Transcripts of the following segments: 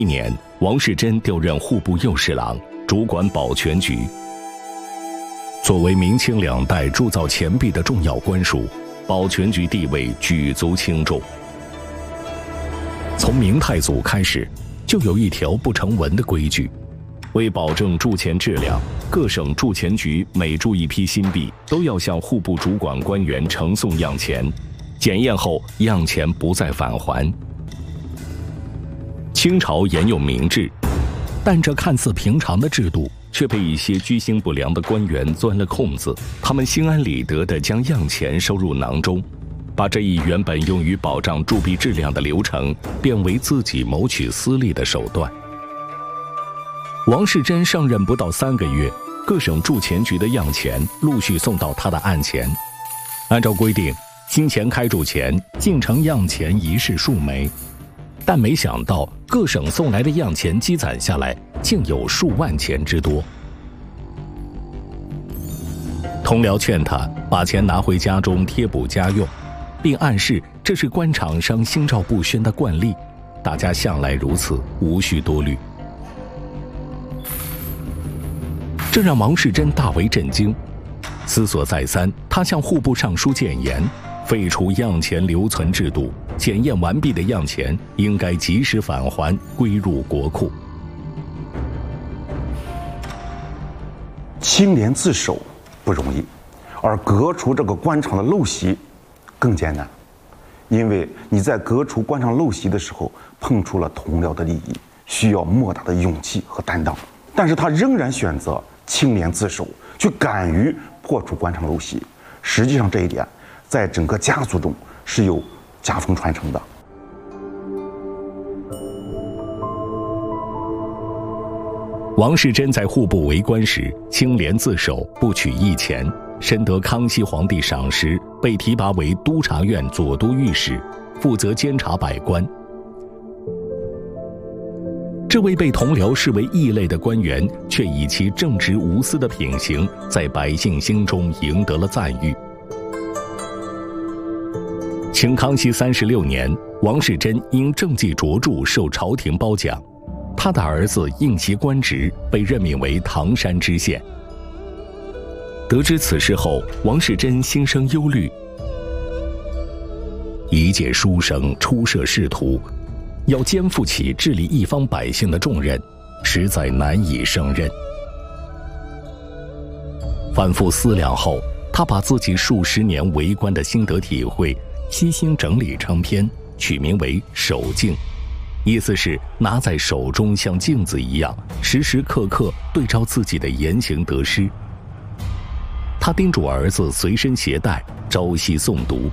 1年，王士祯调任户部右侍郎，主管保全局。作为明清2代铸造钱币的重要官署，保全局地位举足轻重。从明太祖开始，就有一条不成文的规矩，为保证铸钱质量，各省铸钱局每铸一批新币，都要向户部主管官员呈送样钱，检验后样钱不再返还。清朝沿用明制，但这看似平常的制度却被一些居心不良的官员钻了空子，他们心安理得地将样钱收入囊中，把这一原本用于保障铸币质量的流程变为自己谋取私利的手段。王士祯上任不到3个月，各省铸钱局的样钱陆续送到他的案前。按照规定，新钱开铸前进城样钱一式数枚，但没想到各省送来的样钱积攒下来，竟有数万钱之多。同僚劝他把钱拿回家中贴补家用，并暗示这是官场上心照不宣的惯例，大家向来如此，无需多虑。这让王士祯大为震惊，思索再三，他向户部尚书谏言，废除样钱留存制度，检验完毕的样钱应该及时返还，归入国库。 清廉自守不容易，而革除这个官场的陋习更艰难，因为你在革除官场陋习的时候碰触了同僚的利益，需要莫大的勇气和担当。但是他仍然选择清廉自守，去敢于破除官场陋习。实际上这一点在整个家族中是有家风传承的。 王士祯在户部为官时清廉自守，不取一钱，深得康熙皇帝赏识，被提拔为督察院左都御史，负责监察百官。这位被同僚视为异类的官员，却以其正直无私的品行，在百姓心中赢得了赞誉。清康熙36年，王士祯因政绩卓著受朝廷褒奖，他的儿子应袭官职，被任命为唐山知县。得知此事后，王士祯心生忧虑，一介书生初涉仕途，要肩负起治理一方百姓的重任，实在难以胜任。反复思量后，他把自己数十年为官的心得体会悉心整理成篇，取名为《手镜》，意思是拿在手中像镜子一样，时时刻刻对照自己的言行得失。他叮嘱儿子随身携带，朝夕诵读。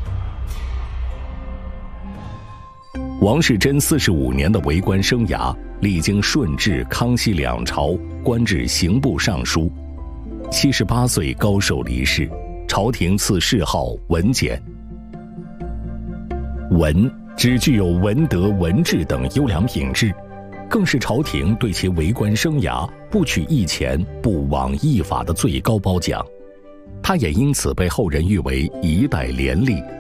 王士祯45年的为官生涯，历经顺治、康熙2朝，官至刑部尚书。78岁高寿离世，朝廷赐谥号文简。文只具有文德、文治等优良品质，更是朝廷对其为官生涯不取一钱、不枉一法的最高褒奖。他也因此被后人誉为一代廉吏，